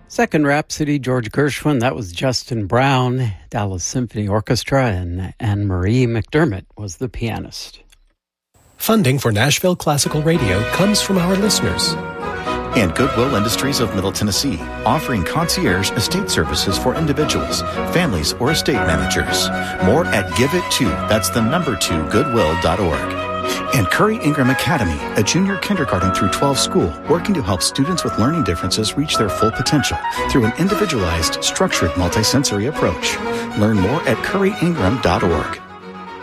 Second Rhapsody, George Gershwin. That was Justin Brown, Dallas Symphony Orchestra, and Anne-Marie McDermott was the pianist. Funding for Nashville Classical Radio comes from our listeners. And Goodwill Industries of Middle Tennessee, offering concierge estate services for individuals, families, or estate managers. More at Give-It-To, that's the number 2, goodwill.org. And Curry Ingram Academy, a junior kindergarten through 12 school, working to help students with learning differences reach their full potential through an individualized, structured, multisensory approach. Learn more at curryingram.org.